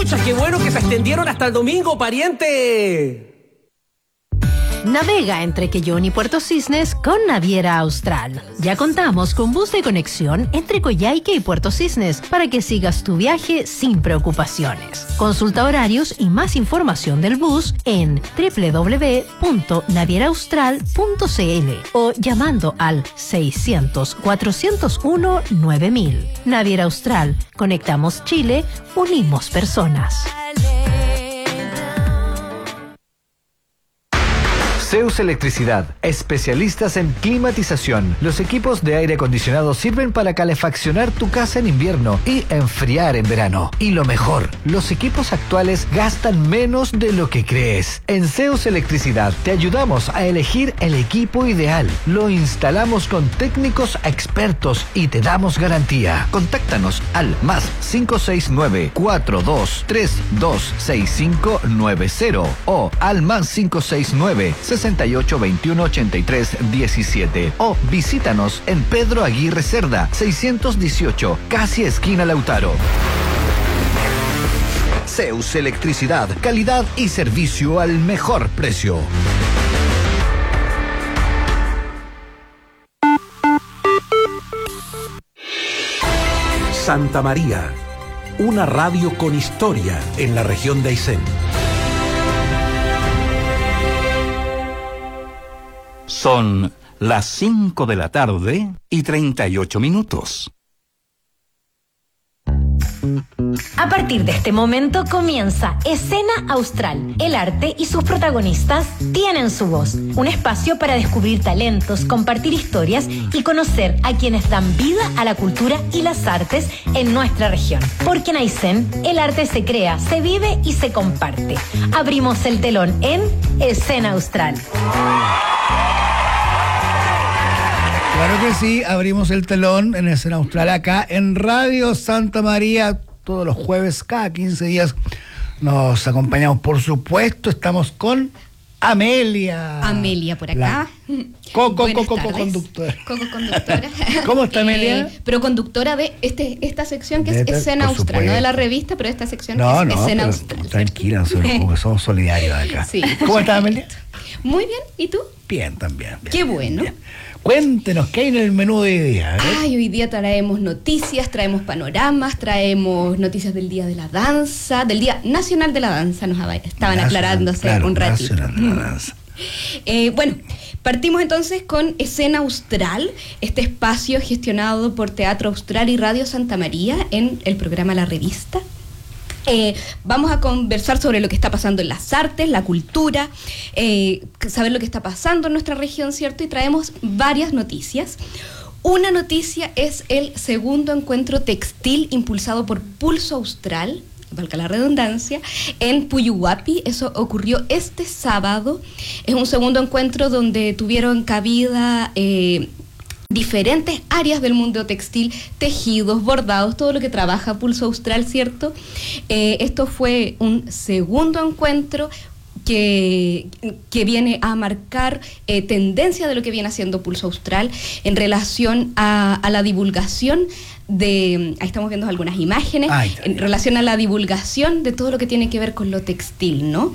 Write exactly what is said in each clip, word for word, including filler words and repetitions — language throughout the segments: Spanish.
Pucha, qué bueno que se extendieron hasta el domingo, pariente. Navega entre Quellón y Puerto Cisnes con Naviera Austral. Ya contamos con bus de conexión entre Coyhaique y Puerto Cisnes para que sigas tu viaje sin preocupaciones. Consulta horarios y más información del bus en doble u doble u doble u punto naviera austral punto c l o llamando al seiscientos, cuatrocientos uno, nueve mil. Naviera Austral. Conectamos Chile, unimos personas. Zeus Electricidad, especialistas en climatización. Los equipos de aire acondicionado sirven para calefaccionar tu casa en invierno y enfriar en verano. Y lo mejor, los equipos actuales gastan menos de lo que crees. En Zeus Electricidad te ayudamos a elegir el equipo ideal. Lo instalamos con técnicos expertos y te damos garantía. Contáctanos al más cinco seis nueve, cuatro dos tres dos, seis cinco nueve cero o al más cinco seis nueve, sesenta y ocho, veintiuno, ochenta y tres, diecisiete o visítanos en Pedro Aguirre Cerda, seiscientos dieciocho, casi esquina Lautaro. Zeus Electricidad, calidad y servicio al mejor precio. Santa María, una radio con historia en la región de Aysén. Son las cinco de la tarde y treinta y ocho minutos. A partir de este momento comienza Escena Austral. El arte y sus protagonistas tienen su voz. Un espacio para descubrir talentos, compartir historias y conocer a quienes dan vida a la cultura y las artes en nuestra región. Porque en Aysén el arte se crea, se vive y se comparte. Abrimos el telón en Escena Austral. Claro que sí, abrimos el telón en Escena Austral acá en Radio Santa María todos los jueves, cada quince días nos acompañamos, por supuesto, estamos con Amelia. Amelia por acá. Coco, Coco, conductora. Coco conductora. ¿Cómo está Amelia? Eh, pero conductora de este esta sección que de es esta, Escena Austral, no de la revista, pero esta sección no, que es no, Escena Austral. Tranquila, nosotros somos solidarios acá. Sí. ¿Cómo estás, Amelia? Muy bien, ¿y tú? Bien, también. Bien, Qué bueno. Bien. Cuéntenos, ¿qué hay en el menú de hoy día? ¿Eh? Ay, hoy día traemos noticias, traemos panoramas, traemos noticias del Día de la Danza, del Día Nacional de la Danza, nos estaban Nacional, aclarándose claro, un ratito. Nacional de la Danza. Eh, bueno, partimos entonces con Escena Austral, este espacio gestionado por Teatro Austral y Radio Santa María en el programa La Revista. Eh, vamos a conversar sobre lo que está pasando en las artes, la cultura, eh, saber lo que está pasando en nuestra región, ¿cierto? Y traemos varias noticias. Una noticia es el segundo encuentro textil impulsado por Pulso Austral, valga la redundancia, en Puyuhuapi. Eso ocurrió este sábado. Es un segundo encuentro donde tuvieron cabida Eh, diferentes áreas del mundo textil, tejidos, bordados, todo lo que trabaja Pulso Austral, ¿cierto? Eh, esto fue un segundo encuentro que, que viene a marcar eh, tendencia de lo que viene haciendo Pulso Austral en relación a, a la divulgación de, ahí estamos viendo algunas imágenes, Ay, en relación a la divulgación de todo lo que tiene que ver con lo textil, ¿no?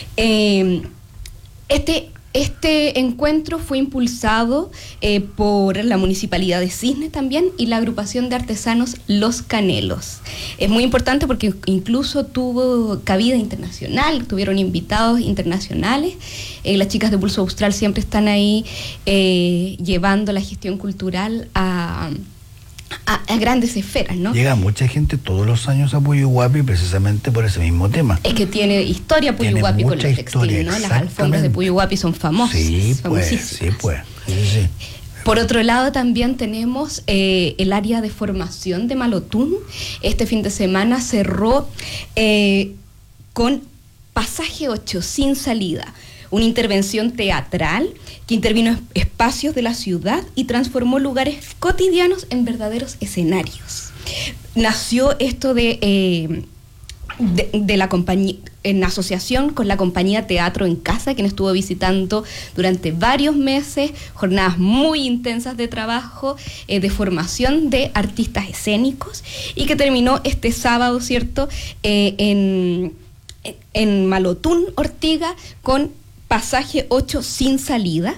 Eh, este Este encuentro fue impulsado eh, por la Municipalidad de Cisne también y la agrupación de artesanos Los Canelos. Es muy importante porque incluso tuvo cabida internacional, tuvieron invitados internacionales. Eh, las chicas de Pulso Austral siempre están ahí eh, llevando la gestión cultural a... A, a grandes esferas, ¿no? Llega mucha gente todos los años a Puyuhuapi precisamente por ese mismo tema. Es que tiene historia Puyuhuapi con el textil, ¿no? Las alfombras de Puyuhuapi son famosas. Sí, pues, sí, pues. Sí, sí. Por otro lado, también tenemos eh, el área de formación de Malotún. Este fin de semana cerró eh, con Pasaje ocho, Sin Salida. Una intervención teatral que intervino en espacios de la ciudad y transformó lugares cotidianos en verdaderos escenarios. Nació esto de, eh, de, de la compañía, en asociación con la compañía Teatro en Casa, quien estuvo visitando durante varios meses, jornadas muy intensas de trabajo, eh, de formación de artistas escénicos, y que terminó este sábado, ¿cierto?, eh, en, en Malotún, Ortiga, con Pasaje ocho sin salida.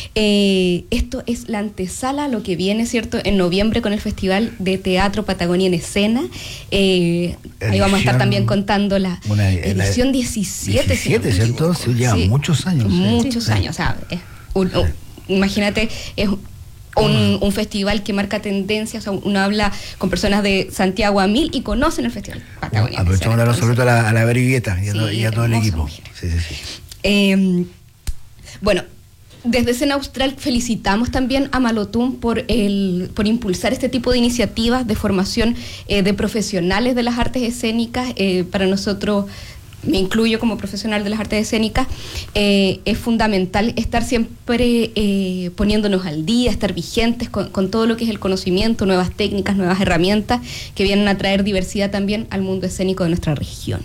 Eh, esto es la antesala a lo que viene, ¿cierto?, en noviembre con el Festival de Teatro Patagonia en Escena. Eh, ahí vamos a estar también contando la una, edición la, diecisiete. diecisiete, si no ¿cierto? Sí, lleva sí, muchos años. Muchos sí. años, o sea, es un, un, imagínate, es un, un festival que marca tendencias, o sea, uno habla con personas de Santiago a mil y conocen el Festival Patagonia. Aprovechamos de hablar sobre todo a la, a la Berigueta y, sí, y a todo el equipo. Sí, sí, sí. Eh, bueno, desde Escena Austral felicitamos también a Malotún por, el, por impulsar este tipo de iniciativas de formación eh, de profesionales de las artes escénicas. Eh, para nosotros, me incluyo como profesional de las artes escénicas, eh, es fundamental estar siempre eh, poniéndonos al día, estar vigentes con, con todo lo que es el conocimiento, nuevas técnicas, nuevas herramientas que vienen a traer diversidad también al mundo escénico de nuestra región.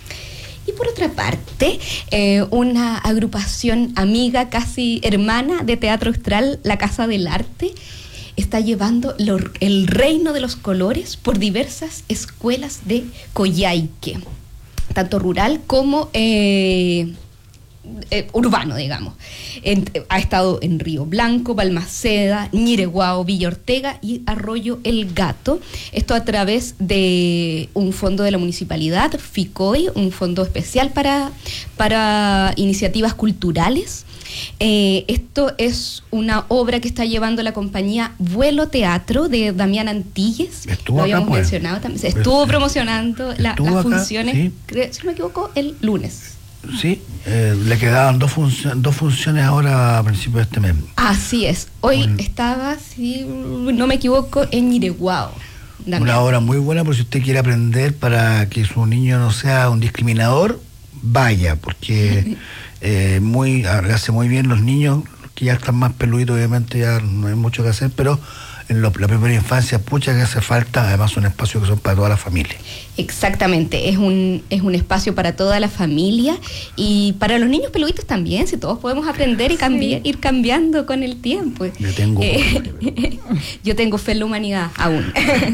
Y por otra parte, eh, una agrupación amiga, casi hermana de Teatro Austral, la Casa del Arte, está llevando lo, el reino de los colores por diversas escuelas de Coyhaique, tanto rural como eh, eh, urbano, digamos. En, ha estado en Río Blanco, Balmaceda, Ñireguao, Villa Ortega y Arroyo El Gato. Esto a través de un fondo de la municipalidad, FICOI, un fondo especial para, para iniciativas culturales. Eh, esto es una obra que está llevando la compañía Vuelo Teatro de Damián Antilles. Estuvo Lo habíamos acá, pues. mencionado también. Se estuvo Estuvo promocionando la, acá, las funciones, sí. creo, si no me equivoco, el lunes. Sí, eh, le quedaban dos, func- dos funciones ahora a principios de este mes. Así es. Hoy Un, estaba, si no me equivoco, en Ñireguao. Damián. Una obra muy buena por si usted quiere aprender para que su niño no sea un discriminador, vaya, porque eh, muy le hace muy bien los niños, que ya están más peluditos, obviamente ya no hay mucho que hacer, pero en lo, la primera infancia, pucha que hace falta, además son espacios que son para toda la familia. Exactamente, es un, es un espacio para toda la familia y para los niños peluditos también, si todos podemos aprender y cambiar, sí. ir cambiando con el tiempo. Yo tengo, eh, yo tengo fe en la humanidad aún.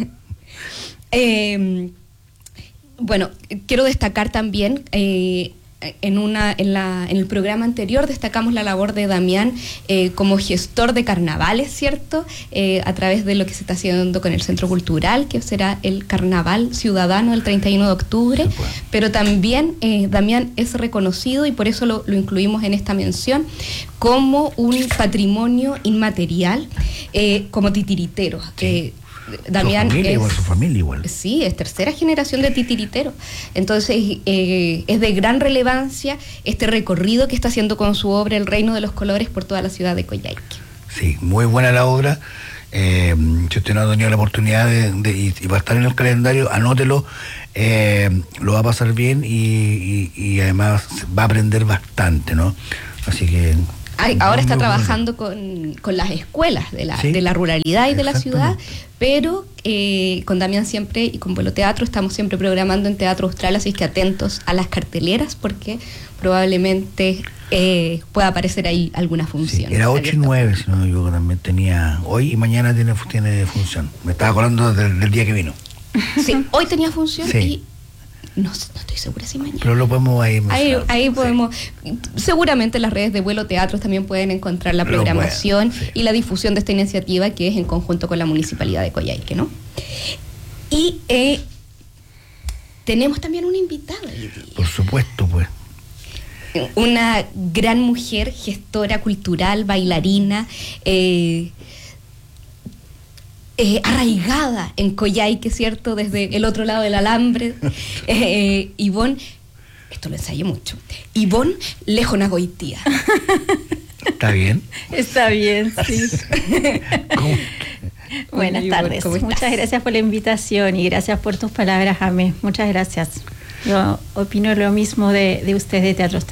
eh, bueno, quiero destacar también... Eh, En, una, en, la, en el programa anterior destacamos la labor de Damián eh, como gestor de carnavales, ¿cierto? Eh, a través de lo que se está haciendo con el Centro Cultural, que será el Carnaval Ciudadano el treinta y uno de octubre, sí, pues. Pero también eh, Damián es reconocido, y por eso lo, lo incluimos en esta mención, como un patrimonio inmaterial, eh, como titiritero. Sí. Eh, Damián su familia, es, igual, su familia igual. Sí, es tercera generación de titiriteros. Entonces eh, es de gran relevancia este recorrido que está haciendo con su obra El Reino de los Colores por toda la ciudad de Coyhaique. Sí, muy buena la obra. Eh, si usted no ha tenido la oportunidad de, de y, y va a estar en el calendario, anótelo, eh, lo va a pasar bien y, y, y además va a aprender bastante, ¿no? Así que... Ay, ahora está trabajando con, con las escuelas de la, sí, de la ruralidad y de la ciudad, pero eh, con Damián siempre y con Vuelo Teatro estamos siempre programando en Teatro Austral, así que atentos a las carteleras porque probablemente eh, pueda aparecer ahí alguna función. Sí, era ocho y nueve, si no me equivoco, también tenía, hoy y mañana tiene, tiene función. Me estaba acordando del, del día que vino. Sí, hoy tenía función sí. y... No, no estoy segura si mañana. Pero lo podemos ahí Ahí, ahí podemos. Sí. Seguramente las redes de Vuelo Teatro también pueden encontrar la programación pueden, sí. y la difusión de esta iniciativa que es en conjunto con la Municipalidad de Coyhaique, ¿no? Y eh, tenemos también una invitada hoy día. Por supuesto, pues. Una gran mujer, gestora cultural, bailarina, eh, Eh, arraigada en Coyhaique, ¿cierto? Desde el otro lado del alambre. Eh, Ivonne, esto lo ensayé mucho, Ivonne Lejonagoitía. ¿Está bien? Está bien, sí. ¿Cómo? Buenas tardes. Muchas gracias por la invitación y gracias por tus palabras, Amé. Muchas gracias. Yo opino lo mismo de, de usted de Teatro Austral.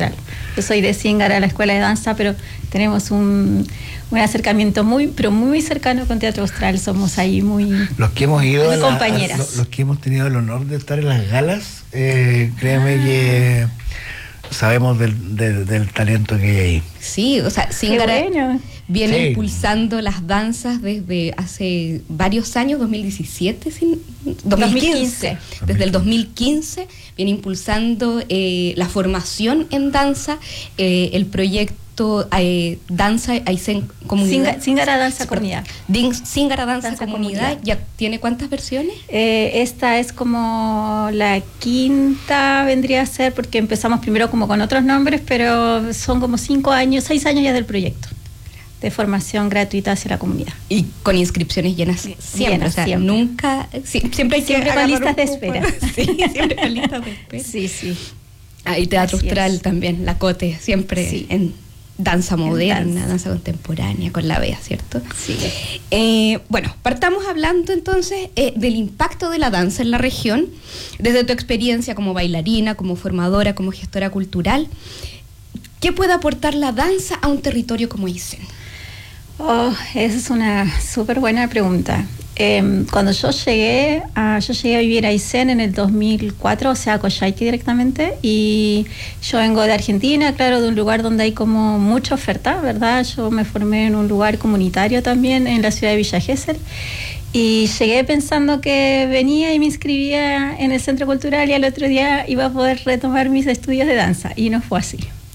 Yo soy de Zíngara, la escuela de danza, pero tenemos un, un acercamiento muy, pero muy cercano con Teatro Austral. Somos ahí muy los que hemos ido a la, compañeras. A, los, los que hemos tenido el honor de estar en las galas, eh, créeme ah. que sabemos del, del, del talento que hay ahí. Sí, o sea, Zíngara bueno. viene sí. impulsando las danzas desde hace varios años, dos mil diecisiete, sin, dos mil quince. Desde el dos mil quince viene impulsando eh, la formación en danza, eh, el proyecto eh, Danza Aysén Comunidad. Zíngara Danza Comunidad. Zíngara Danza, Danza Comunidad. Comunidad. ¿Ya tiene cuántas versiones? Eh, esta es como la quinta, vendría a ser, porque empezamos primero como con otros nombres, pero son como cinco años, seis años ya del proyecto de formación gratuita hacia la comunidad. Y con inscripciones llenas siempre, llenas, o sea, siempre. nunca, sí, siempre hay siempre que con listas de espera. Sí, siempre con listas de espera. Sí, sí. Ah, y Teatro Así Austral es. También, la Cote, siempre sí. en danza moderna, danza. danza contemporánea, con la Bea, ¿cierto? Sí. Eh, bueno, partamos hablando entonces eh, del impacto de la danza en la región, desde tu experiencia como bailarina, como formadora, como gestora cultural. ¿Qué puede aportar la danza a un territorio como Aysén? Oh, esa es una súper buena pregunta. Eh, cuando yo llegué, a, yo llegué a vivir a Aysén en el dos mil cuatro, o sea, a Coyhaique directdirectamente, y yo vengo de Argentina, claro, de un lugar donde hay como mucha oferta, ¿verdad? Yo me formé en un lugar comunitario también, en la ciudad de Villa Gesell, y llegué pensando que venía y me inscribía en el Centro Cultural y al otro día iba a poder retomar mis estudios de danza, y no fue así.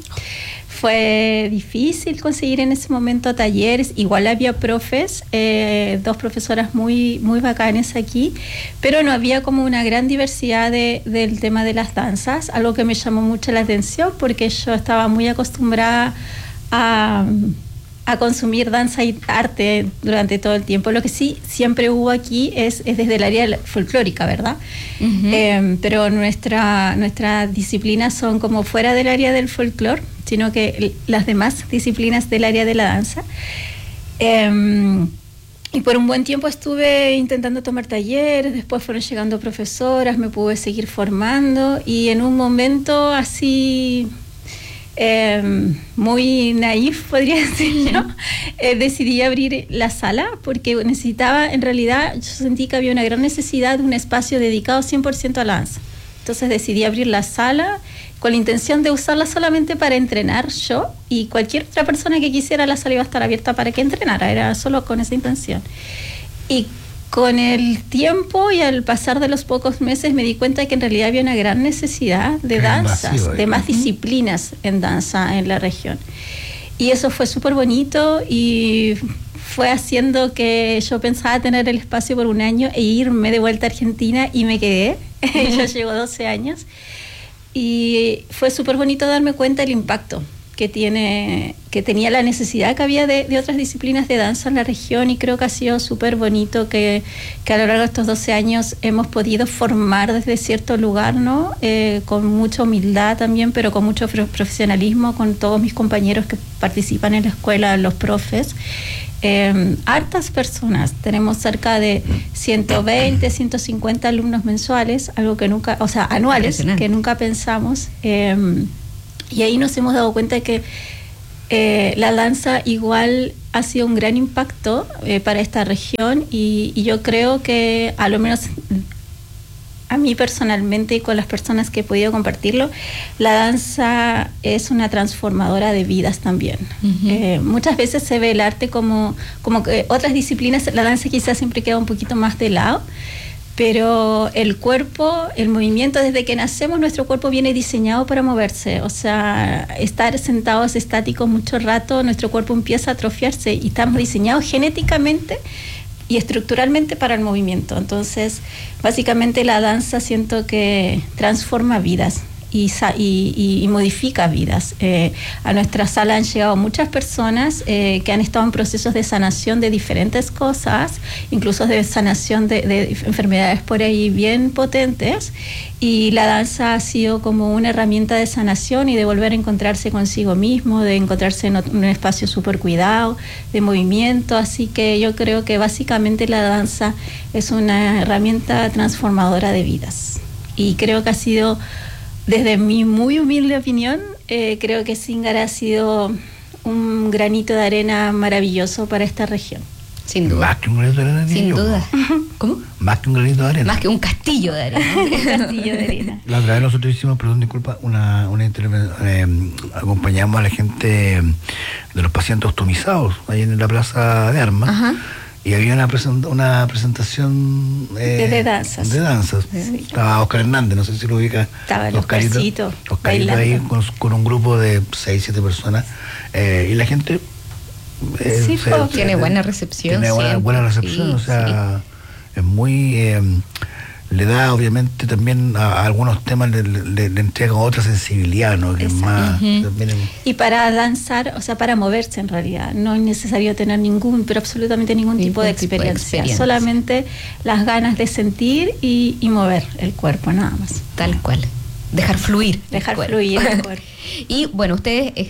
Fue difícil conseguir en ese momento talleres, igual había profes, eh, dos profesoras muy, muy bacanes aquí, pero no había como una gran diversidad de, del tema de las danzas, algo que me llamó mucho la atención porque yo estaba muy acostumbrada a, a consumir danza y arte durante todo el tiempo. Lo que sí siempre hubo aquí es, es desde el área folclórica, ¿verdad? Uh-huh. Eh, pero nuestra, nuestras disciplinas son como fuera del área del folclore, sino que las demás disciplinas del área de la danza. Eh, y por un buen tiempo estuve intentando tomar talleres, después fueron llegando profesoras, me pude seguir formando y en un momento así eh, muy naif, podría decirlo, eh, decidí abrir la sala porque necesitaba, en realidad yo sentí que había una gran necesidad de un espacio dedicado cien por ciento a la danza. Entonces decidí abrir la sala con la intención de usarla solamente para entrenar yo y cualquier otra persona que quisiera, la sala iba a estar abierta para que entrenara, era solo con esa intención. Y con el tiempo y al pasar de los pocos meses me di cuenta de que en realidad había una gran necesidad de danzas, vacío, ¿eh? de más disciplinas en danza en la región. Y eso fue súper bonito y fue haciendo que yo pensaba tener el espacio por un año e irme de vuelta a Argentina y me quedé. Ya llevo doce años. Y fue súper bonito darme cuenta del impacto que tiene, que tenía la necesidad que había de, de otras disciplinas de danza en la región, y creo que ha sido súper bonito que, que a lo largo de estos doce años hemos podido formar desde cierto lugar, ¿no? Eh, con mucha humildad también, pero con mucho profesionalismo, con todos mis compañeros que participan en la escuela, los profes. Eh, hartas personas, tenemos cerca de ciento veinte, ciento cincuenta alumnos mensuales, algo que nunca, o sea, anuales, que nunca pensamos, eh, y ahí nos hemos dado cuenta de que eh, la danza igual ha sido un gran impacto eh, para esta región, y, y yo creo que a lo menos a mí personalmente y con las personas que he podido compartirlo, la danza es una transformadora de vidas también. Uh-huh. Eh, muchas veces se ve el arte como, como que otras disciplinas, la danza quizás siempre queda un poquito más de lado, pero el cuerpo, el movimiento, desde que nacemos nuestro cuerpo viene diseñado para moverse, o sea, estar sentados estáticos mucho rato, nuestro cuerpo empieza a atrofiarse y estamos diseñados genéticamente y estructuralmente para el movimiento. Entonces, básicamente la danza siento que transforma vidas y, y, y modifica vidas. Eh, a nuestra sala han llegado muchas personas eh, que han estado en procesos de sanación de diferentes cosas, incluso de sanación de, de enfermedades por ahí bien potentes, y la danza ha sido como una herramienta de sanación y de volver a encontrarse consigo mismo, de encontrarse en un espacio súper cuidado, de movimiento. Así que yo creo que básicamente la danza es una herramienta transformadora de vidas, y creo que ha sido, desde mi muy humilde opinión, Eh, creo que Zingara ha sido un granito de arena maravilloso para esta región. Sin duda. Más que un granito de arena. Sin yo, duda. ¿Cómo? Más que un granito de arena. Más que un castillo de arena. Un castillo de arena. La otra vez nosotros hicimos, perdón, disculpa, una, una intervención, eh, acompañamos a la gente de los pacientes ostomizados, ahí en la Plaza de Armas. Ajá. Y había una, present, una presentación eh, de, de danzas. De danzas. Sí. Estaba Oscar Hernández, no sé si lo ubica. Estaba el Oscarito. Oscarcito Oscarito ahí con, con un grupo de seis, siete personas. Eh, y la gente... Eh, sí, se, fue, se, tiene buena recepción. Tiene buena, buena recepción, sí, o sea, sí. es muy... Eh, le da obviamente también a, a algunos temas le, le, le entrega otra sensibilidad, ¿no? Que es más, uh-huh. también es, y para danzar, o sea, para moverse en realidad, no es necesario tener ningún, pero absolutamente ningún tipo de experiencia, tipo de experiencia. Solamente las ganas de sentir y, y mover el cuerpo, nada más. Tal cual. Dejar fluir. Dejar el fluir el cuerpo. Y bueno, ustedes... Eh,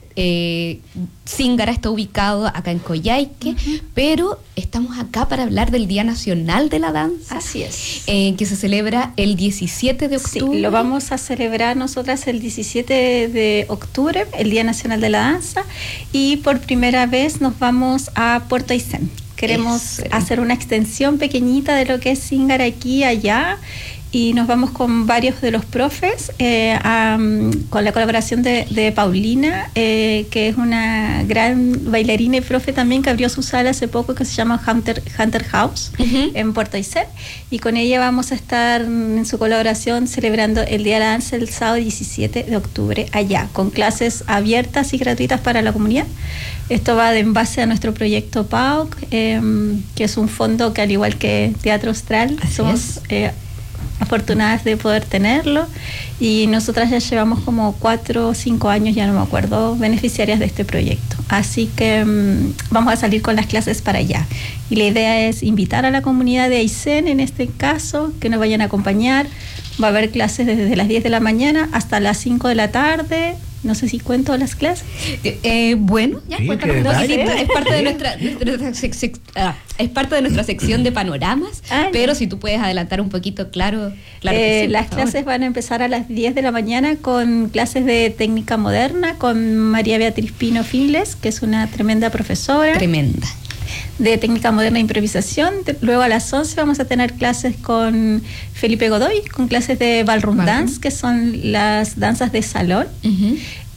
Eh, Zingara está ubicado acá en Coyhaique, uh-huh. pero estamos acá para hablar del Día Nacional de la Danza. Así es. Eh, que se celebra el diecisiete de octubre. Sí, lo vamos a celebrar nosotras el diecisiete de octubre, el Día Nacional de la Danza, y por primera vez nos vamos a Puerto Aysén. Queremos Eso. hacer una extensión pequeñita de lo que es Zingara aquí y allá. Y nos vamos con varios de los profes, eh, a, con la colaboración de, de Paulina, eh, que es una gran bailarina y profe también, que abrió su sala hace poco, que se llama Hunter, Hunter House, uh-huh. en Puerto Aysén. Y con ella vamos a estar en su colaboración celebrando el Día de la Danza el sábado diecisiete de octubre allá, con clases abiertas y gratuitas para la comunidad. Esto va de en base a nuestro proyecto P A O C, eh, que es un fondo que, al igual que Teatro Austral, Así somos... Eh, afortunadas de poder tenerlo, y nosotras ya llevamos como cuatro o cinco años, ya no me acuerdo, beneficiarias de este proyecto. Así que um, vamos a salir con las clases para allá. Y la idea es invitar a la comunidad de Aysén, en este caso, que nos vayan a acompañar. Va a haber clases desde las diez de la mañana hasta las cinco de la tarde. No sé si cuento las clases. Eh, bueno, ya sí, cuéntame. No, sí, es parte de nuestra, de nuestra sec, sec, ah, es parte de nuestra sección de panoramas, ah, pero si tú puedes adelantar un poquito, claro. claro eh, que sí, las clases van a empezar a las diez de la mañana con clases de técnica moderna con María Beatriz Pino Files, que es una tremenda profesora. Tremenda. De técnica moderna e improvisación. Luego a las once vamos a tener clases con Felipe Godoy, con clases de ballroom uh-huh. dance, que son las danzas de salón, uh-huh.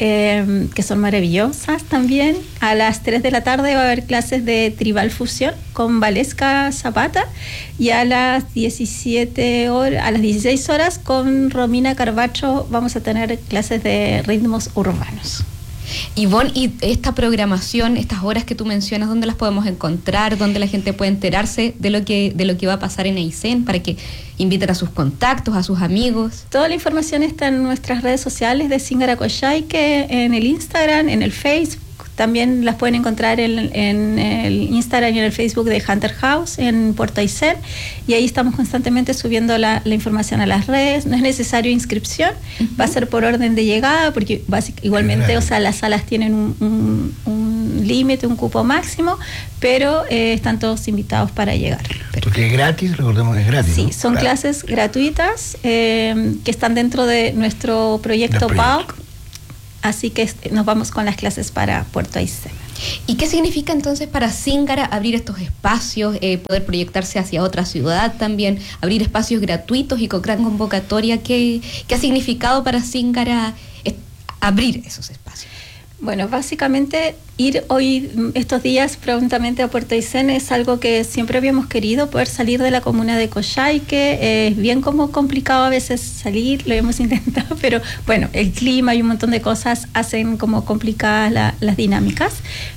eh, que son maravillosas también. A las tres de la tarde va a haber clases de tribal fusión con Valesca Zapata, y a las diecisiete horas, a las dieciséis horas con Romina Carbacho vamos a tener clases de ritmos urbanos. Ivonne, y esta programación, estas horas que tú mencionas, ¿dónde las podemos encontrar? ¿Dónde la gente puede enterarse de lo que de lo que va a pasar en Aysén, para que inviten a sus contactos, a sus amigos? Toda la información está en nuestras redes sociales de Zingara Coyhaique, en el Instagram, en el Facebook. También las pueden encontrar en, en el Instagram y en el Facebook de Hunter House en Puerto Aysén, y ahí estamos constantemente subiendo la, la información a las redes. No es necesario inscripción, uh-huh. va a ser por orden de llegada, porque basic, igualmente, claro. o sea, las salas tienen un, un, un límite, un cupo máximo, pero eh, están todos invitados para llegar. Porque es gratis, recordemos que es gratis. Sí, ¿no? son claro. clases gratuitas eh, que están dentro de nuestro proyecto P A O C. Así que nos vamos con las clases para Puerto Aysén. ¿Y qué significa entonces para Zingara abrir estos espacios, eh, poder proyectarse hacia otra ciudad también, abrir espacios gratuitos y con gran convocatoria? ¿Qué, qué ha significado para Zingara eh, abrir esos espacios? Bueno, básicamente ir hoy, estos días, prontamente a Puerto Aysén es algo que siempre habíamos querido, poder salir de la comuna de Coyhaique. Eh, es bien como complicado a veces salir, lo hemos intentado, pero bueno, el clima y un montón de cosas hacen como complicadas la, las dinámicas.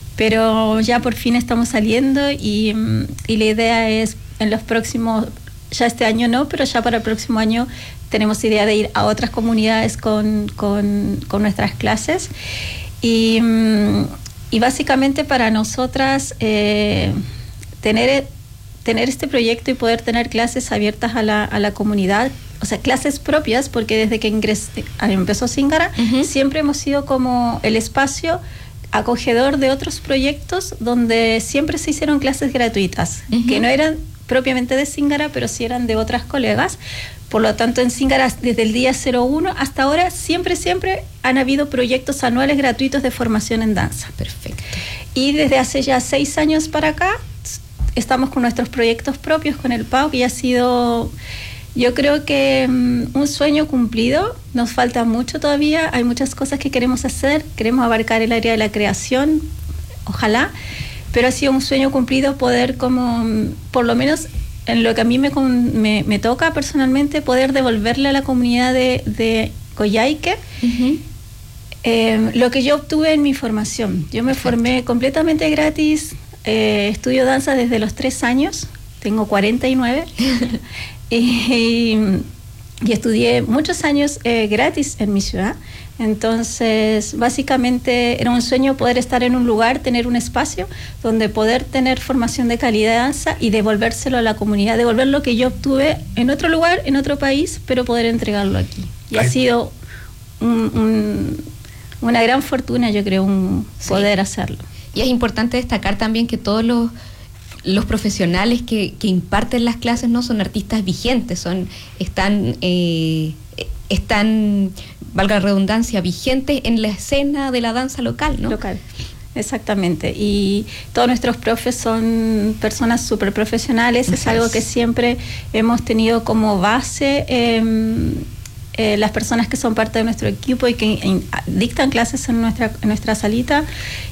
Pero ya por fin estamos saliendo, y, y la idea es en los próximos, ya este año no, pero ya para el próximo año tenemos idea de ir a otras comunidades con, con, con nuestras clases. Y, y básicamente para nosotras eh, tener, tener este proyecto y poder tener clases abiertas a la, a la comunidad, o sea, clases propias, porque desde que ingresé, empezó Zingara, uh-huh. siempre hemos sido como el espacio acogedor de otros proyectos donde siempre se hicieron clases gratuitas, uh-huh. que no eran propiamente de Zingara, pero sí eran de otras colegas, Por lo tanto, en Zingara, desde el día cero uno hasta ahora, siempre, siempre han habido proyectos anuales gratuitos de formación en danza. Perfecto. Y desde hace ya seis años para acá, estamos con nuestros proyectos propios, con el P A U, que ya ha sido, yo creo que um, un sueño cumplido. Nos falta mucho todavía, hay muchas cosas que queremos hacer, queremos abarcar el área de la creación, ojalá, pero ha sido un sueño cumplido poder como, por lo menos en lo que a mí me, me, me toca personalmente, poder devolverle a la comunidad de, de Coyhaique uh-huh. eh, lo que yo obtuve en mi formación. Yo me Perfecto. formé completamente gratis, eh, estudio danza desde los tres años, tengo cuarenta y nueve, y, y, y estudié muchos años eh, gratis en mi ciudad. Entonces, básicamente era un sueño poder estar en un lugar, tener un espacio donde poder tener formación de calidad de danza y devolvérselo a la comunidad, devolver lo que yo obtuve en otro lugar, en otro país, pero poder entregarlo aquí. Y Ay. ha sido un, un, una gran fortuna, yo creo, un sí. poder hacerlo. Y es importante destacar también que todos los los profesionales que, que imparten las clases no son artistas vigentes, son están eh, están, valga la redundancia, vigentes en la escena de la danza local, ¿no? Local, exactamente. Y todos nuestros profes son personas súper profesionales, es algo que siempre hemos tenido como base. Eh, Eh, las personas que son parte de nuestro equipo y que in, dictan clases en nuestra, en nuestra salita,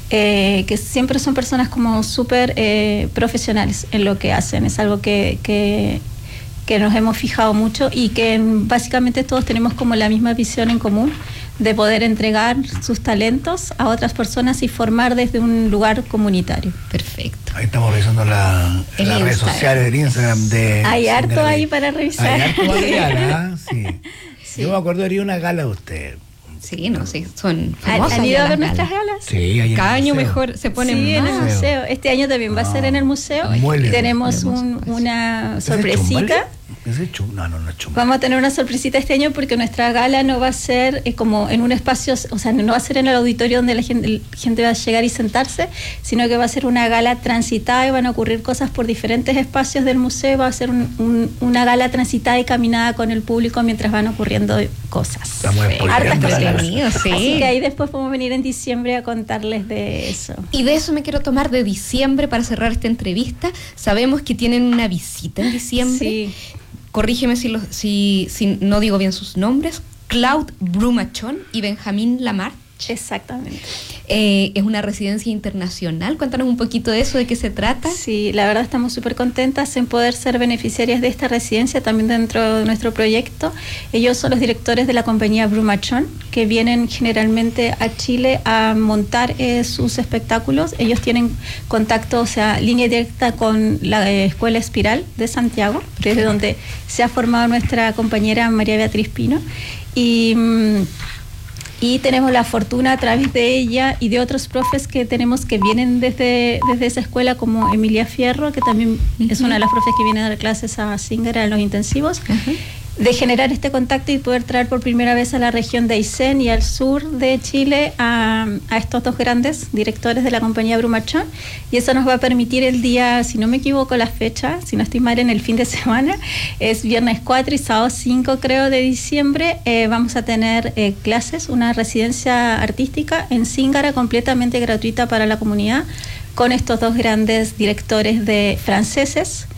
eh, que siempre son personas como súper eh, profesionales en lo que hacen. Es algo que, que, que nos hemos fijado mucho y que básicamente todos tenemos como la misma visión en común de poder entregar sus talentos a otras personas y formar desde un lugar comunitario. Perfecto. Ahí estamos revisando la, las redes sociales del Instagram de... Hay harto ahí para revisar. Hay harto material, ¿eh? Sí. Sí. Yo me acuerdo de ir a una gala de usted. Sí, no, sí, son famosas. ¿Han ido a ver nuestras galas? Sí, ahí cada año mejor se ponen sí, más. en el museo. Este año también va no, a ser en el museo. Muele. Tenemos un, una sorpresita. ¿Es el chum? No, no, no es chum. Vamos a tener una sorpresita este año porque nuestra gala no va a ser eh, como en un espacio, o sea, no va a ser en el auditorio donde la gente, la gente va a llegar y sentarse, sino que va a ser una gala transitada y van a ocurrir cosas por diferentes espacios del museo. Va a ser un, un, una gala transitada y caminada con el público mientras van ocurriendo cosas. Estamos hartas cosas. Sí. Así que ahí después podemos venir en diciembre a contarles de eso. Y de eso me quiero tomar de diciembre para cerrar esta entrevista. Sabemos que tienen una visita en diciembre. Sí. Corrígeme si, lo, si, si no digo bien sus nombres, Claude Brumachón y Benjamín Lamarche. Exactamente. Eh, es una residencia internacional. Cuéntanos un poquito de eso, de qué se trata. Sí, la verdad estamos súper contentas en poder ser beneficiarias de esta residencia también dentro de nuestro proyecto. Ellos son los directores de la compañía Brumachón, que vienen generalmente a Chile a montar eh, sus espectáculos. Ellos tienen contacto, o sea, línea directa con la eh, Escuela Espiral de Santiago, desde donde se ha formado nuestra compañera María Beatriz Pino. Y... Mmm, Y tenemos la fortuna a través de ella y de otros profes que tenemos que vienen desde, desde esa escuela, como Emilia Fierro, que también uh-huh. es una de las profes que viene a dar clases a Zingara en los intensivos, uh-huh. de generar este contacto y poder traer por primera vez a la región de Aysén y al sur de Chile a, a estos dos grandes directores de la compañía Brumachón. Y eso nos va a permitir el día, si no me equivoco la fecha, si no estoy mal, en el fin de semana, es viernes cuatro y sábado cinco, creo, de diciembre, eh, vamos a tener eh, clases, una residencia artística en Zingara completamente gratuita para la comunidad, con estos dos grandes directores de franceses